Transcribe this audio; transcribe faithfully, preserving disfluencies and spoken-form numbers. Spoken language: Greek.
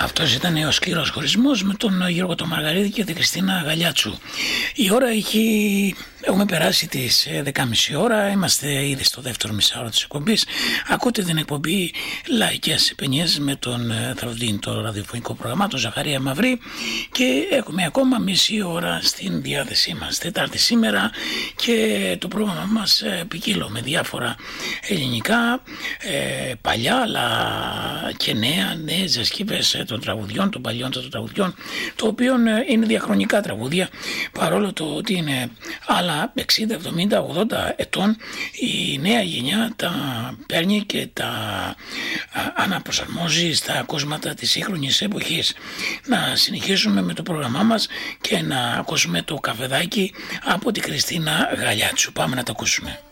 Αυτός ήταν ο σκληρός χωρισμός με τον Γιώργο τον Μαργαρίδη και την Κριστίνα Γαλιάτσου. Η ώρα έχει... Έχουμε περάσει τις δέκα και μισή ώρα, είμαστε ήδη στο δεύτερο μισάωρο της εκπομπής. Ακούτε την εκπομπή Λαϊκές Παινιές με τον Θραυτίν, το ραδιοφωνικό πρόγραμμα, τον Ζαχαρία Μαυρή, και έχουμε ακόμα μισή ώρα στην διάθεσή μας. Τετάρτη σήμερα και το πρόγραμμα μας ποικίλο με διάφορα ελληνικά, ε, παλιά αλλά και νέα, νέες διασκευές των τραγουδιών, των παλιών των τραγουδιών, το οποίο είναι διαχρονικά τραγούδια, παρόλο το ότι είναι άλλα εξήντα, εβδομήντα, ογδόντα ετών. Η νέα γενιά τα παίρνει και τα αναπροσαρμόζει στα κόσματα της σύγχρονης εποχής. Να συνεχίσουμε με το πρόγραμμά μας και να ακούσουμε το καφεδάκι από την Κριστίνα Γαλιάτσου. Πάμε να το ακούσουμε.